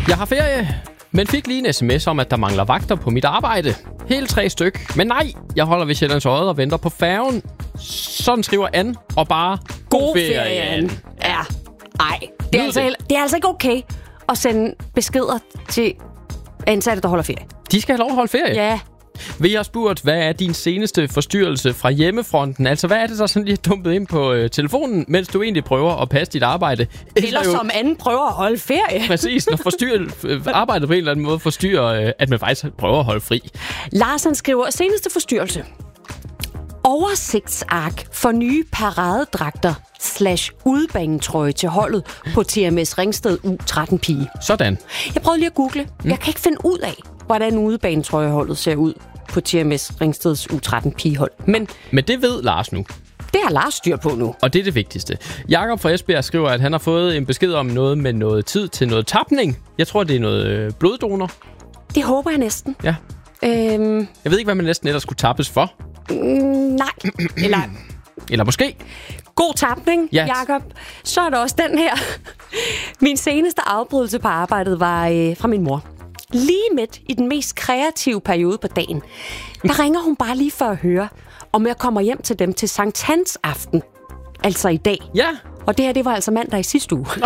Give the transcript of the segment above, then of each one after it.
Jeg har ferie, men fik lige en sms om, at der mangler vagter på mit arbejde. Helt 3 styk. Men nej, jeg holder ved Sjællands Odde og venter på færgen. Sådan skriver Ann, og bare god ferie, Ann. Ja, ej. Det er altså ikke okay at sende beskeder til ansatte, der holder ferie. De skal have lov at holde ferie? Ja. Vi har spurgt, hvad er din seneste forstyrrelse fra hjemmefronten? Altså, hvad er det, der sådan lige dumpet ind på telefonen, mens du egentlig prøver at passe dit arbejde? Eller som anden prøver at holde ferie. Præcis, når arbejdet på en eller anden måde forstyrrer, at man faktisk prøver at holde fri. Larsen skriver, seneste forstyrrelse. Oversigtsark for nye paradedragter / udebanetrøje til holdet på TMS Ringsted U13-pige. Sådan. Jeg prøvede lige at google. Jeg kan ikke finde ud af, hvordan udebanetrøjeholdet ser ud på TMS Ringsteds U13-pigehold. Men det ved Lars nu. Det har Lars styr på nu. Og det er det vigtigste. Jakob fra Esbjerg skriver, at han har fået en besked om noget med noget tid til noget tapning. Jeg tror, det er noget bloddonor. Det håber jeg næsten. Ja. Jeg ved ikke, hvad man næsten ellers skulle tappes for. Nej. Eller måske. God tapning, yes. Jakob. Så er der også den her. Min seneste afbrydelse på arbejdet var fra min mor. Lige midt i den mest kreative periode på dagen, der ringer hun bare lige for at høre, om jeg kommer hjem til dem til Sankt Hans aften. Altså i dag. Ja. Og det her, det var altså mandag i sidste uge.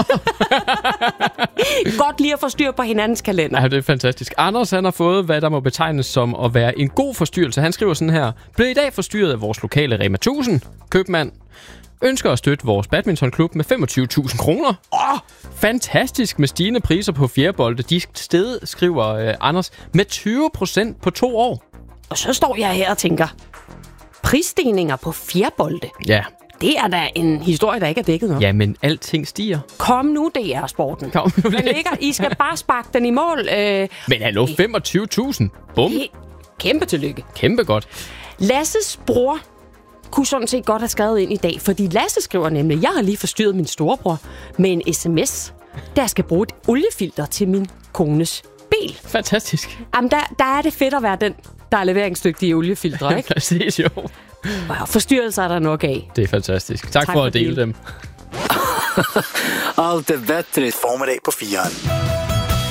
Godt lige at få styr på hinandens kalender. Ja, det er fantastisk. Anders, han har fået, hvad der må betegnes som at være en god forstyrrelse. Han skriver sådan her. Blev i dag forstyrret af vores lokale Rema 1000 købmand. Ønsker at støtte vores badmintonklub med 25.000 kroner. Fantastisk med stigende priser på fjerbolde. De sted, skriver Anders, med 20% på 2 år. Og så står jeg her og tænker, prisstigninger på fjerbolde. Ja. Det er da en historie, der ikke er dækket noget. Ja, men alting stiger. Kom nu, DR-sporten. Den ligger, I skal bare sparke den i mål. Men hallo, 25.000. Bum. Kæmpe tillykke. Kæmpe godt. Lasses bror kunne sådan set godt have skrevet ind i dag, fordi Lasse skriver nemlig, jeg har lige forstyrret min storebror med en sms, der skal bruge et oliefilter til min kones bil. Fantastisk. Jamen, der er det fedt at være den, der er leveringsdygtig i oliefiltre, ikke? Præcis, jo. Wow, forstyrrelser er der nok af. Det er fantastisk. Tak for at dele dem. Allt är bättre. Formiddag på 4.